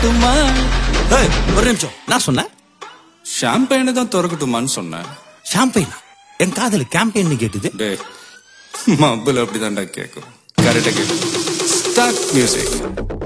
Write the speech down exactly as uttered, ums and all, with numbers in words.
திறக்கட்டுமா? ஏய், ஒரு நிமிஷம், நான் சொன்னேன் ஷாம்பெயினை தான் திறக்கட்டுமான்னு சொன்னேன். ஷாம்பெயின். என் காதல கேம்பெயின் கேட்டுது. டே மப்புல அப்படிதான்டா கேட்கும். கரெக்டா கேட்கும். Start music.